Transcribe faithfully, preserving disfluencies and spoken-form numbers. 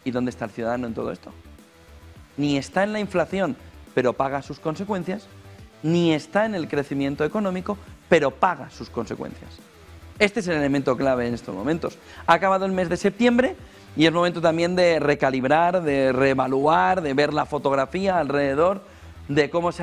¿Y dónde está el ciudadano en todo esto? Ni está en la inflación, pero paga sus consecuencias, ni está en el crecimiento económico, pero paga sus consecuencias. Este es el elemento clave en estos momentos. Ha acabado el mes de septiembre y es momento también de recalibrar, de reevaluar, de ver la fotografía alrededor de cómo se